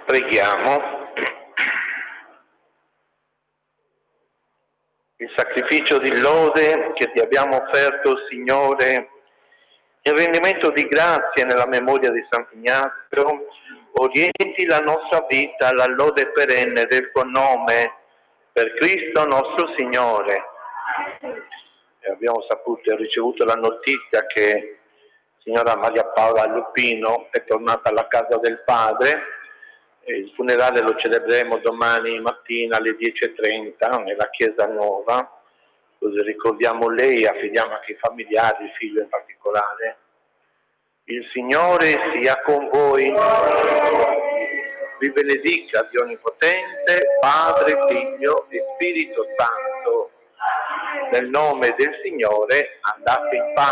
Preghiamo. Il sacrificio di lode che ti abbiamo offerto, Signore, il rendimento di grazie nella memoria di Sant'Ignazio, orienti la nostra vita alla lode perenne del tuo nome, per Cristo nostro Signore. E abbiamo saputo e ricevuto la notizia che signora Maria Paola Lupino è tornata alla casa del Padre. Il funerale lo celebreremo domani mattina alle 10:30 nella Chiesa Nuova, così ricordiamo lei e affidiamo anche i familiari, il figlio in particolare. Il Signore sia con voi, vi benedica Dio Onnipotente, Padre, Figlio e Spirito Santo. Nel nome del Signore andate in pace.